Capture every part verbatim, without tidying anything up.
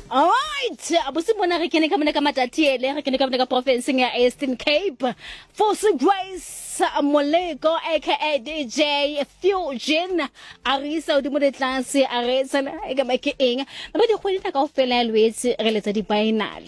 Alright, abusibona re kene ka mona ka Matatiele, re kene ka mona ka province ya Eastern Cape. Force Grace Moleko aka D J Fusion Arisa o di mo de tlase a re tsala e ka make eng. Ba di kgwedi ta kaofela lwetse re letsa di final.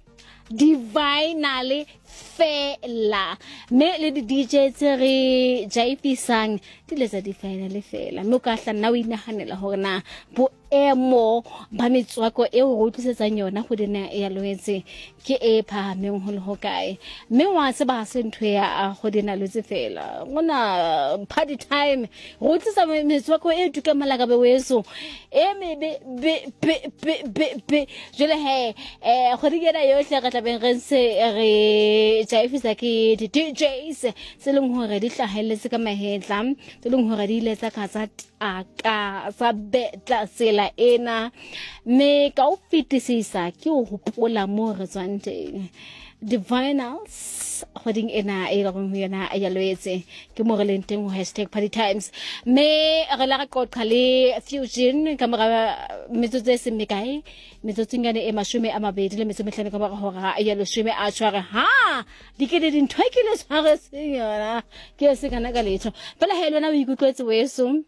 Divinally fela me le di D J tse re jaifisang di letsa di final fela mo ka hla nna o inahanela hore na bo emo ba metswako e o rotlisetsang yona go dina ya lwetse ke e phahameng ho le ho kae me wa se ba se ntwe ya go dina lwetse fela ngona party time rotlisa metswako e tuka malaka be weso e me be be be be je le he eh go digena yohle ka tlabeng re se re jaifisa ke di D Js se leng hore di hlahelletse ka mahetla se leng hore di iletsa ka tsa aka sa betla sela ena me ka o fitisisa ke o hopola mo re tswang teng Divinals hoding ena e go yona ya lwetse ke mo re leng teng ho hashtag party times me re la go qale Fusion ka mora metsotso e semekae metsotso ngane e mashome a mabedi le metso mehlano ka mora hora ya leshome a tshware ha dikele di ntwekile tshware senyana ke se kana ka letho fela hello na o ikutlwetse weso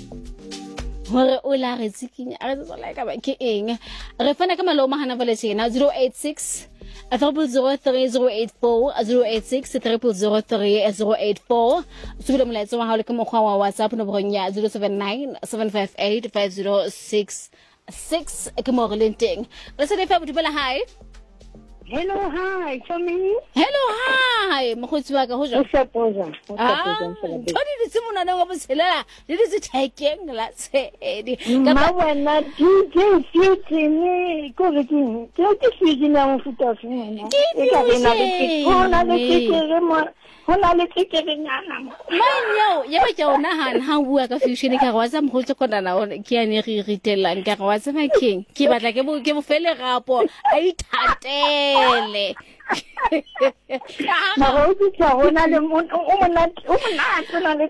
hore o la re tsikinya a re tsola ka ba ke eng re fana ka malo mahana vale tsena zero eight six zero zero three zero eight four zero eight six zero zero three zero eight four subile molaetsa wa hao le ka mokgwa wa WhatsApp no bronya zero seven nine seven five eight five zero six six ke mo re lenteng re se le fa botubela hi. Hello, hi, for me. Hello, hi. Mokgotsi wa ka ho jwa. O sepoza. O Ah, sepoza. todi di tsimona na go botshelela. Di di tshekeng la tshedi. Ma wena D J Fusion ko re ke ke ke Fusion ya mofuta fela. E ka bena le ke kona le ke ke mo hona le ke ke nyana. Manyo, ye ba tja ona han ha bua ka Fusion ka go tsa mogotsi kona na ona ke ane re ritelang ka go tsa making. Ke batla ke bo ke bo fele gapo a ithatele. Ma go tsa hona le mo o mona o mona tsena le